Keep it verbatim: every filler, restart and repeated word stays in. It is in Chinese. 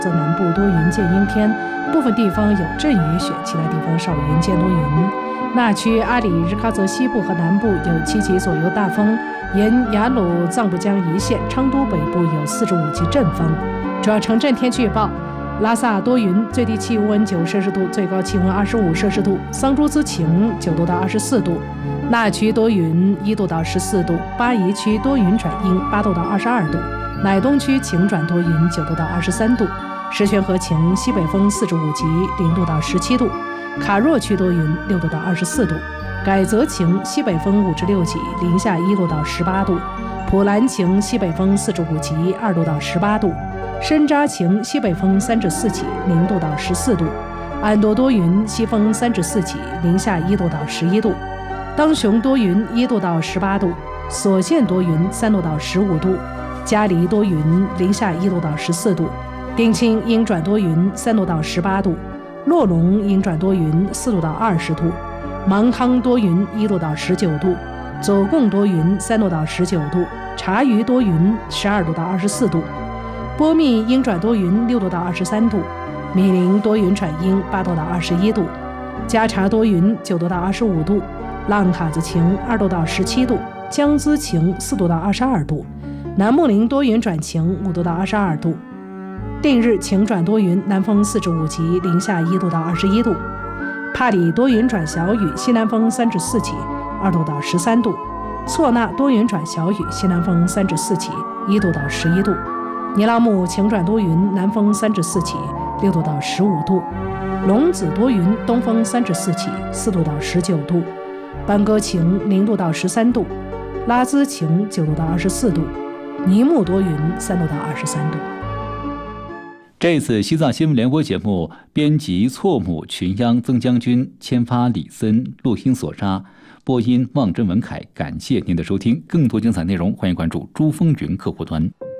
则南部多云见阴天，部分地方有阵雨雪，其他地方少云见多云。那区阿里日喀则西部和南部有七级左右大风，沿雅鲁藏布江一线、昌都北部有四至五级阵风。主要城镇天气预报：拉萨多云，最低气温九摄氏度，最高气温二十五摄氏度；桑珠孜晴，九度到二十四度；那区多云，一度到十四度；巴宜区多云转阴，八度到二十二度；乃东区晴转多云，九度到二十三度；石泉河晴，西北风四至五级，零度到十七度；卡若区多云，六度到二十四度；改则晴，西北风五至六级，零下一度到十八度；普兰晴，西北风四至五级，二度到十八度；深扎晴，西北风三至四级，零度到十四度；安多多云，西风三至四级，零下一度到十一度；当雄多云，一度到十八度；所县多云，三度到十五度；嘉黎多云，零下一度到十四度；丁青阴转多云，三度到十八度；洛龙阴转多云，四度到二十度；芒康多云，一度到十九度；走贡多云，三度到十九度；察隅多云，十二度到二十四度；波密阴转多云，六度到二十三度；米林多云转阴，八度到二十一度；加察多云，九度到二十五度；浪卡子晴，二度到十七度；江孜晴，四度到二十二度；南木林多云转晴，五度到二十二度；定日晴转多云，南风四至五级，零下一度到二十一度；帕里多云转小雨，西南风三至四级，二度到十三度；错那多云转小雨，西南风三至四级，一度到十一度；尼拉木晴转多云，南风三至四级，六度到十五度；龙子多云，东风三至四级，四度到十九度；班戈晴，零度到十三度；拉孜晴，九度到二十四度；尼木多云，三度到二十三度。 这次西藏新闻联播节目编辑错母群央曾将军，签发李森，录音索沙，播音望真文凯。感谢您的收听，更多精彩内容欢迎关注珠峰云客户端。